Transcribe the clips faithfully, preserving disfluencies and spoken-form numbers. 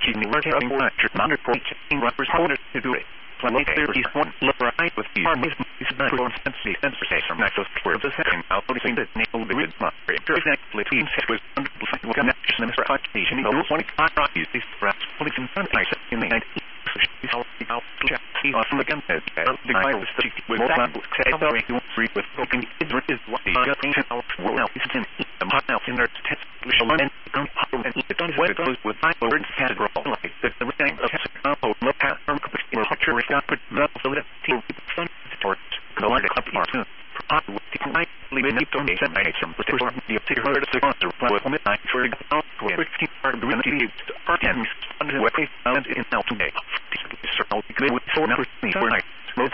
keep me working on more actors, not approach, in rappers, holders to do it. Play there is one look right with the armies, is not for sensitive sensation, not just for the second, out of the naval with my breaker, exactly between set was under the fight with an actress and Mister Occupation, no one can't rock you, these perhaps police in front of I said in the night. She's all the out to check, see off from the gun head, and the guy was the with more fun, say, sorry, you won't free with broken, it is what the other thing out, well, now, is in the hot now in their test, we shall learn and come home and it done what it goes with my words, can't grow like the thing of Sacramento, no pattern, or Hutcher, got put the team, fun, or the line of the cartoon. With the night, leaving the donation, I some with the particular sponsor, with midnight for the out for fifteen part of the T V, part ten, under the way found in now today. Circle, good with four numbers, for night. Most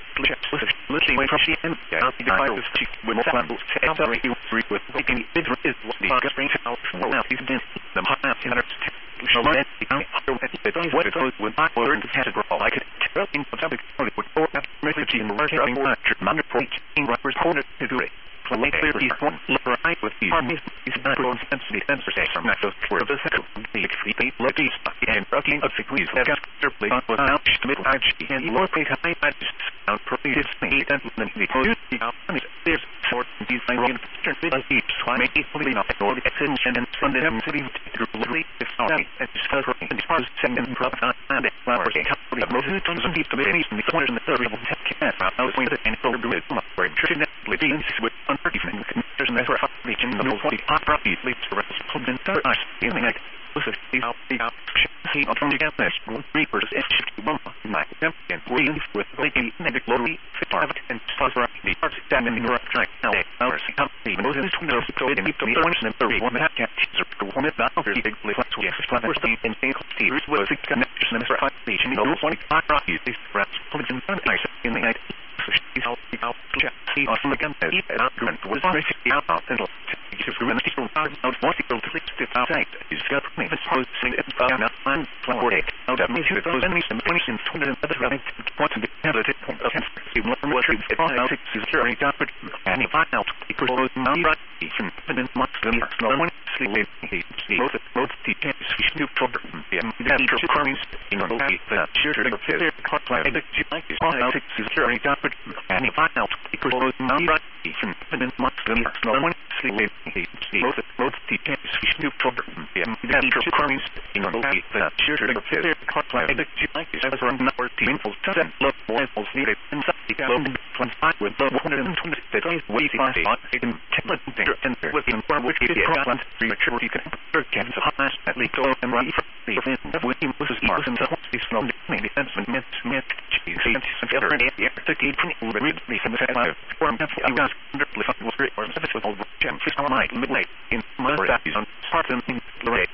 listening way from she and out the device cheek with more fun. Say, sorry, you free with waking it is what the August range out for now. He's been the hot out in our shall learn what it goes with my word to category. I could tell in the topic with four message in the larger lecture, non approach, in rappers, hold it to do it. Play clearly, one look right with the armies, is not going to sense the sensor from that goes for the second. The free lucky and rocking of the police that got their play on without the middle I G and more play high matches. Out proceeded me and then the community out on it. There's short design in the turn bit of each, so I make it fully not or the extension and Sunday I'm sitting literally the story and discovering and parts second product and flowers and company of most tons of deep committees in the corners in the third of the cat. I was going to and go to it for interesting beings with unforgiving there's never a region the most the opera leads to respondent us feeling like was a see out the out see out from the gas reapers and shift one night and we with making negative glory fit and stars the arts standing in the track now our company Moses to know so it need to be one and thirty one that can't teaser go one that very big place to yes first thing in thing series was a connection Mister Occupation no one opera is perhaps put in front I in the night she's out the out see off from the gun and argument was basically out and if we're going to still out what the click to outside is got me as opposed to saying it's found out and flower it out that means you those enemies and twenty and two hundred other running want to be able to point of even from what it's out it's security got but and if I out because those now right even then much them no one sleep see both both the camps we should do for them that two currents in the sure to the car plan that you like is out it's security got but and if I out because those now right even then much them no one sleep both both the camps we should do for them that two currents in the sure to the car plan that you like is as run number team full ten look boys will see it inside the twenty-five with the one hundred twenty that is waiting on the template and with the inform which is plan three maturity can can so hot at least go and run for the with him was smart and so he's from the defenseman met met cheese and other and the thirty will read the from the five form of you guys under the was great or service with all jam fish on my midnight in my that is on start in the